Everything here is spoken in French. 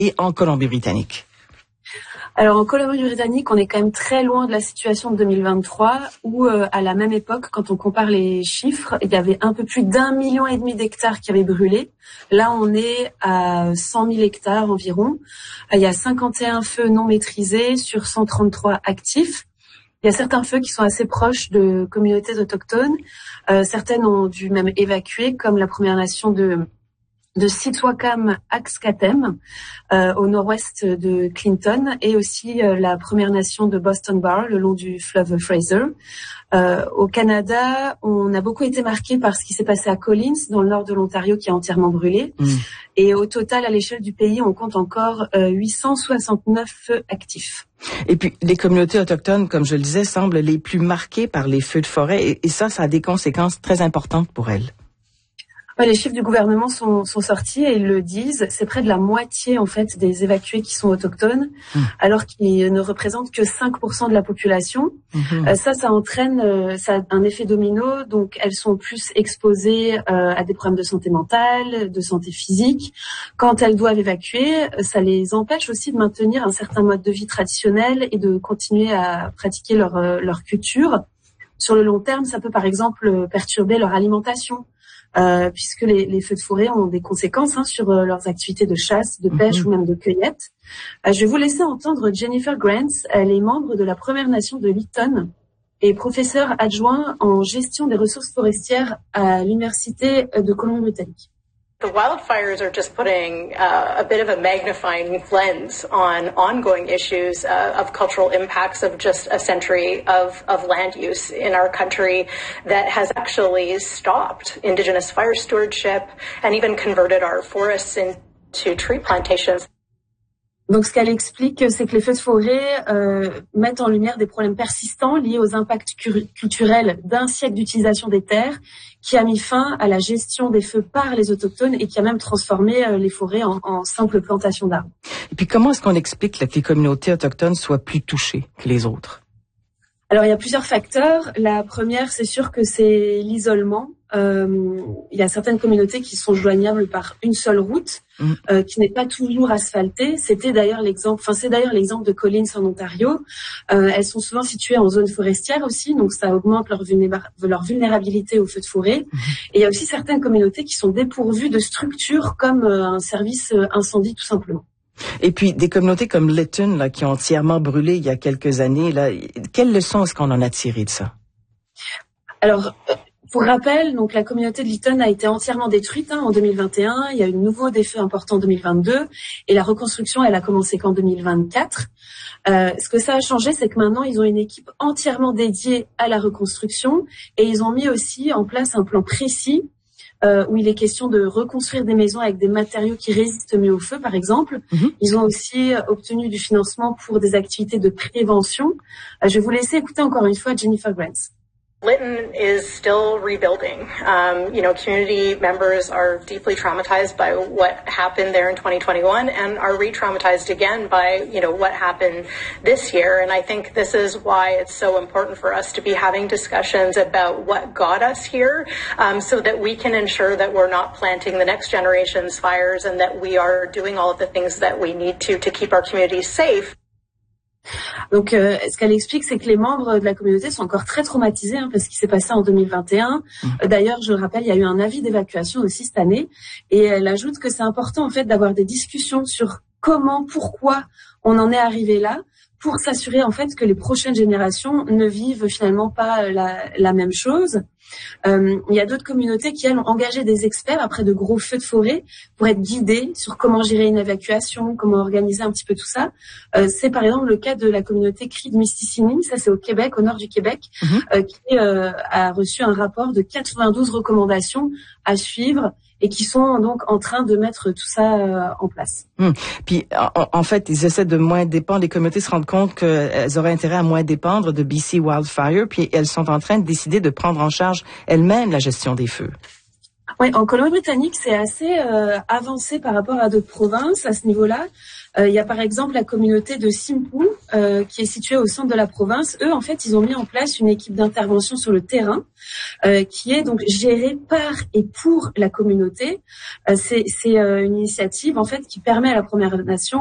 et en Colombie-Britannique? Alors en Colombie-Britannique, on est quand même très loin de la situation de 2023 où à la même époque, quand on compare les chiffres, il y avait un peu plus d'1,5 million d'hectares qui avaient brûlé. Là, on est à 100 000 hectares environ. Il y a 51 feux non maîtrisés sur 133 actifs. Il y a certains feux qui sont assez proches de communautés autochtones. Certaines ont dû même évacuer, comme la Première Nation de Sitwakam-Axkatem, au nord-ouest de Clinton, et aussi la Première Nation de Boston Bar, le long du fleuve Fraser. Au Canada, on a beaucoup été marqué par ce qui s'est passé à Collins, dans le nord de l'Ontario, qui a entièrement brûlé. Et au total, à l'échelle du pays, on compte encore 869 feux actifs. Et puis, les communautés autochtones, comme je le disais, semblent les plus marquées par les feux de forêt, et ça a des conséquences très importantes pour elles. Ouais, les chiffres du gouvernement sont sortis et ils le disent. C'est près de la moitié en fait des évacués qui sont autochtones, alors qu'ils ne représentent que 5% de la population. Ça entraîne ça a un effet domino. Donc elles sont plus exposées à des problèmes de santé mentale, de santé physique. Quand elles doivent évacuer, ça les empêche aussi de maintenir un certain mode de vie traditionnel et de continuer à pratiquer leur culture. Sur le long terme, ça peut par exemple perturber leur alimentation. Puisque les feux de forêt ont des conséquences sur leurs activités de chasse, de pêche ou même de cueillette. Je vais vous laisser entendre Jennifer Grants. Elle est membre de la Première Nation de Lytton et professeure adjoint en gestion des ressources forestières à l'Université de Colombie-Britannique. The wildfires are just putting a bit of a magnifying lens on ongoing issues of cultural impacts of just a century of land use in our country that has actually stopped Indigenous fire stewardship and even converted our forests into tree plantations. Donc, ce qu'elle explique, c'est que les feux de forêt mettent en lumière des problèmes persistants liés aux impacts culturels d'un siècle d'utilisation des terres, qui a mis fin à la gestion des feux par les autochtones et qui a même transformé les forêts en simples plantations d'arbres. Et puis, comment est-ce qu'on explique que les communautés autochtones soient plus touchées que les autres? Alors, il y a plusieurs facteurs. La première, c'est sûr que c'est l'isolement. Il y a certaines communautés qui sont joignables par une seule route, qui n'est pas toujours asphaltée. C'est d'ailleurs l'exemple de Collins en Ontario. Elles sont souvent situées en zone forestière aussi, donc ça augmente leur vulnérabilité aux feux de forêt. Et il y a aussi certaines communautés qui sont dépourvues de structures comme un service incendie tout simplement. Et puis, des communautés comme Lytton, là, qui ont entièrement brûlé il y a quelques années, là, quelles leçons est-ce qu'on en a tiré de ça? Alors, pour rappel, donc la communauté de Lytton a été entièrement détruite en 2021. Il y a eu de nouveau des feux importants en 2022 et la reconstruction, elle a commencé qu'en 2024. Ce que ça a changé, c'est que maintenant, ils ont une équipe entièrement dédiée à la reconstruction et ils ont mis aussi en place un plan précis où il est question de reconstruire des maisons avec des matériaux qui résistent mieux au feu, par exemple. Ils ont aussi obtenu du financement pour des activités de prévention. Je vais vous laisser écouter encore une fois Jennifer Grants. Lytton is still rebuilding. Community members are deeply traumatized by what happened there in 2021 and are re-traumatized again by, what happened this year. And I think this is why it's so important for us to be having discussions about what got us here, so that we can ensure that we're not planting the next generation's fires and that we are doing all of the things that we need to keep our communities safe. Donc, ce qu'elle explique, c'est que les membres de la communauté sont encore très traumatisés parce qu'il s'est passé en 2021. D'ailleurs, je le rappelle, il y a eu un avis d'évacuation aussi cette année. Et elle ajoute que c'est important en fait d'avoir des discussions sur comment, pourquoi on en est arrivé là, pour s'assurer en fait que les prochaines générations ne vivent finalement pas la même chose. Il y a d'autres communautés qui, elles, ont engagé des experts après de gros feux de forêt pour être guidés sur comment gérer une évacuation, comment organiser un petit peu tout ça. C'est par exemple le cas de la communauté Cri de Mistassini, ça c'est au Québec, au nord du Québec, qui a reçu un rapport de 92 recommandations à suivre et qui sont donc en train de mettre tout ça en place. Puis, en fait, ils essaient de moins dépendre. Les communautés se rendent compte qu'elles auraient intérêt à moins dépendre de BC Wildfire, puis elles sont en train de décider de prendre en charge elles-mêmes la gestion des feux. Ouais, en Colombie-Britannique, c'est assez avancé par rapport à d'autres provinces à ce niveau-là. Il y a par exemple la communauté de Simpu qui est située au centre de la province. Eux, en fait, ils ont mis en place une équipe d'intervention sur le terrain qui est donc gérée par et pour la communauté. C'est une initiative en fait qui permet à la Première Nation